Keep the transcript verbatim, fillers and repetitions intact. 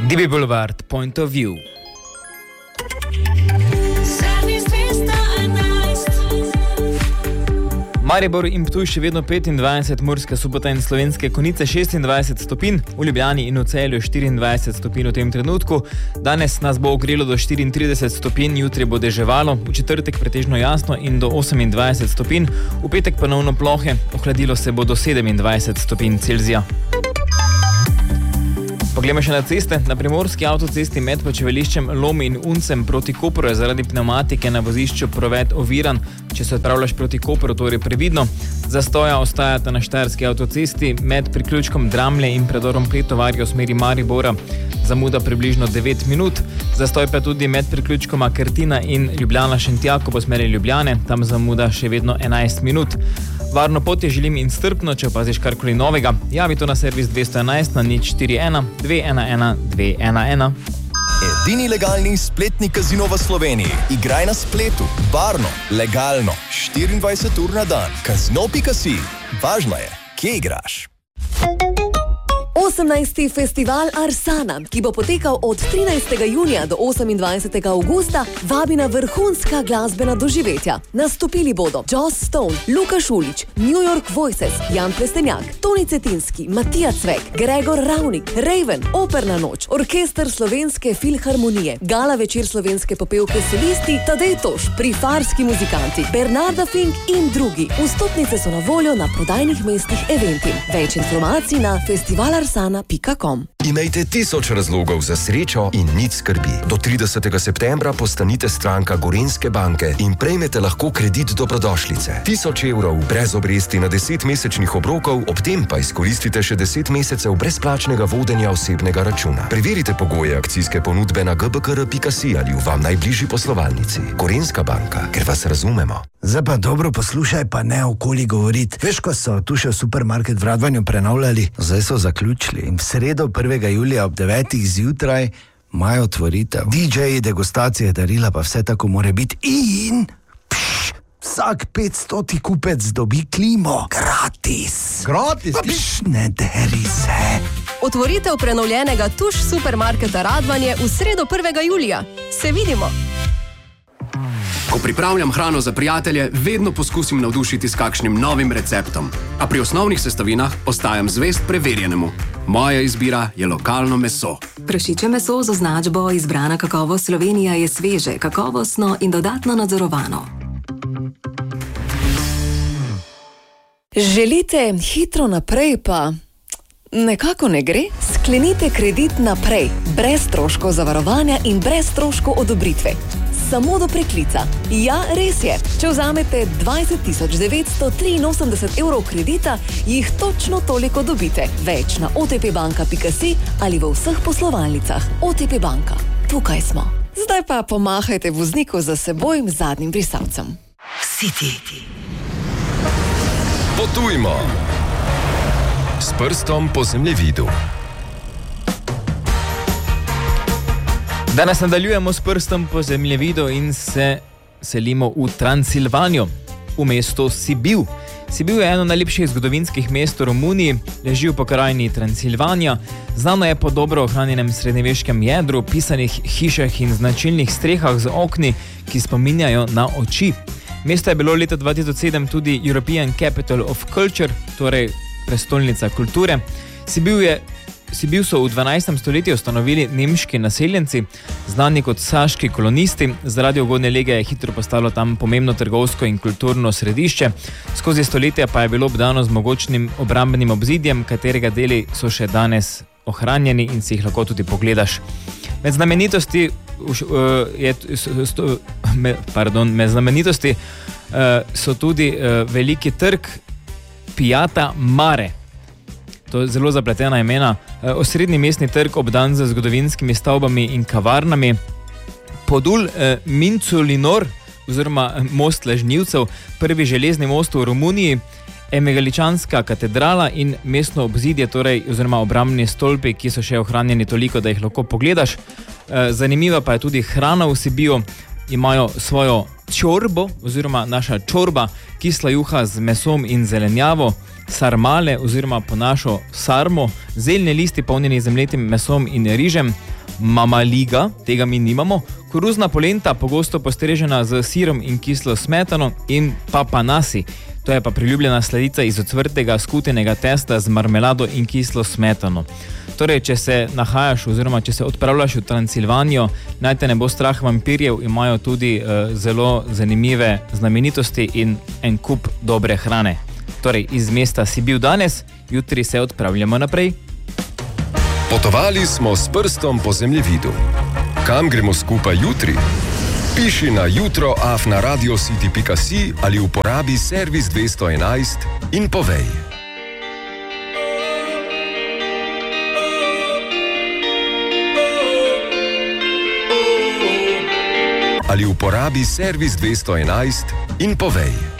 D B Boulevard, Point of View. Maribor in Ptuj še vedno petindvajset, Murska Sobota in Slovenske Konjice šestindvajset stopinj, v Ljubljani in v Celju štiriindvajset stopinj v tem trenutku. Danes nas bo ogrelo do štiriintrideset stopinj, jutri bo deževalo, v četrtek pretežno jasno in do osemindvajset stopinj, v petek ponovno plohe, ohladilo se bo do sedemindvajset stopinj Celzija. Poglejmo še na ceste. Na primorski avtocesti med počivališčem Lomi in Uncem proti Kopru je zaradi pnevmatike na vozišču promet oviran. Če se odpravljaš proti Kopru, torej previdno. Zastoja ostajata na štajerski avtocesti med priključkom Dramlje in predorom Pletovarja v smeri Maribora. Zamuda približno devet minut. Zastoj pa tudi med priključkoma Krtina in Ljubljana Šentjako po smeri Ljubljane. Tam zamuda še vedno enajst minut. Varno pot je želim in strpno, če opaziš karkoli novega. Javi to na servis dvesto enajst na nič štiri ena dve ena ena dve ena ena. Edini legalni spletni kazino v Sloveniji. Igraj na spletu, varno, legalno, štiriindvajset ur na dan. Kazino pika si. Važno je, kje igraš. osemnajsti festival Arsana, ki bo potekal od trinajstega junija do osemindvajsetega avgusta, vabi na vrhunska glasbena doživetja. Nastopili bodo Joss Stone, Luka Šulić, New York Voices, Jan Plestenjak, Toni Cetinski, Matija Cvek, Gregor Ravnik, Raven, Operna noč, Orkester Slovenske filharmonije, Gala večer slovenske popevke solisti, Tadej Toš, Prifarski muzikanti, Bernarda Fink in drugi. Vstopnice so na voljo na prodajnih mestih Eventim. Več informacij na festival arsana pika com. Imejte tisoč razlogov za srečo in nič skrbi. Do tridesetega septembra postanite stranka Gorenjske banke in prejmete lahko kredit dobrodošlice. Tisoč evrov brez obresti na deset mesečnih obrokov, ob tem pa izkoristite še deset mesecev brezplačnega vodenja osebnega računa. Preverite pogoje akcijske ponudbe na g b k r pika si ali v vam najbližji poslovalnici. Gorenjska banka, ker vas razumemo. Zdaj pa dobro poslušaj, pa ne okoli govoriti. Veš, ko so tu še supermarket v Radvanju prenavljali, zdaj so zaključili in v sredo prvega julija ob devetih zjutraj imajo otvoritev. D J-ji, degustacije, darila, pa vse tako more biti in pš, vsak petstoti kupec dobi klimo. Gratis. Gratis? Pa pš, ne deri se. Otvoritev prenovljenega Tuš supermarketa Radvanje v sredo prvega julija. Se vidimo. Ko pripravljam hrano za prijatelje, vedno poskusim navdušiti s kakšnim novim receptom. A pri osnovnih sestavinah ostajam zvest preverjenemu. Moja izbira je lokalno meso. Prašiče meso z označbo Izbrana kakovost Slovenija je sveže, kakovostno in dodatno nadzorovano. Želite hitro naprej, pa nekako ne gre? Sklenite kredit naprej, brez stroškov zavarovanja in brez stroškov odobritve. Samo do preklica. Ja, res je. Če vzamete dvajset tisoč devetsto triinosemdeset evrov kredita, jih točno toliko dobite. Več na o te pe banka pika si ali v vseh poslovalnicah. O te pe banka. Tukaj smo. Zdaj pa pomahajte vozniku za seboj zadnjim brisalcem. City. Potujmo s prstom po zemljevidu. Danes nadaljujemo s prstom po zemljevidu in se selimo v Transilvanijo, v mesto Sibiu. Sibiu je eno najlepših zgodovinskih mest v Romuniji, leži v pokrajini Transilvanija. Znano je po dobro ohranjenem srednjeveškem jedru, pisanih hišah in značilnih strehah z okni, ki spominjajo na oči. Mesto je bilo leta dva tisoč sedem tudi European Capital of Culture, torej prestolnica kulture. Sibiu je Sibiu so v dvanajstem stoletju ustanovili nemški naseljenci, znani kot saški kolonisti. Zaradi ugodne lege je hitro postalo tam pomembno trgovsko in kulturno središče. Skozi stoletja pa je bilo obdano z mogočnim obrambnim obzidjem, katerega deli so še danes ohranjeni in si jih lahko tudi pogledaš. Med znamenitosti, uh, je, sto, me, pardon, med znamenitosti uh, so tudi uh, veliki trg Piata Mare. To je zelo zapletena imena. Osrednji mestni trg obdan z zgodovinskimi stavbami in kavarnami. Podul eh, Minculinor, oziroma most Lažnivcev, prvi železni most v Romuniji, Emegaličanska katedrala in mestno obzidje, torej oziroma obrambni stolpi, ki so še ohranjeni toliko, da jih lahko pogledaš. Eh, zanimiva pa je tudi hrana v Sibiju. Imajo svojo čorbo, oziroma naša čorba, kisla juha z mesom in zelenjavo, sarmale oziroma po našo sarmo, zeljne listi polnjeni z mletim mesom in rižem, mamaliga, tega mi nimamo, koruzna polenta, pogosto postrežena z sirom in kislo smetano, in papanasi. To je pa priljubljena sladica iz ocvrtega skutenega testa z marmelado in kislo smetano. Torej, če se nahajaš oziroma če se odpravljaš v Transilvanijo, naj te ne bo strah vampirjev, imajo tudi uh, zelo zanimive znamenitosti in en kup dobre hrane. Torej, iz mesta si bil danes, jutri se odpravljamo naprej. Potovali smo s prstom po zemljevidu. Kam gremo skupaj jutri? Piši na jutro afna radiocity pika si ali uporabi servis dvesto enajst in povej. Ali uporabi servis dvesto enajst in povej.